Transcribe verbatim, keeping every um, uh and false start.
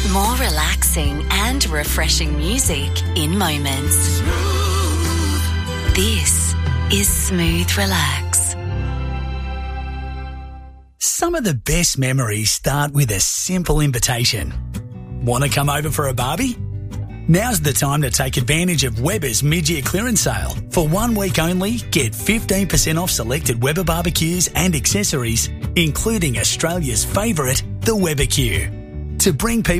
More relaxing and refreshing music in moments. This is Smooth Relax. Some of the best memories start with a simple invitation. Want to come over for a barbie? Now's the time to take advantage of Weber's mid-year clearance sale. For one week only, get fifteen percent off selected Weber barbecues and accessories, including Australia's favourite, the Weber Q. To bring people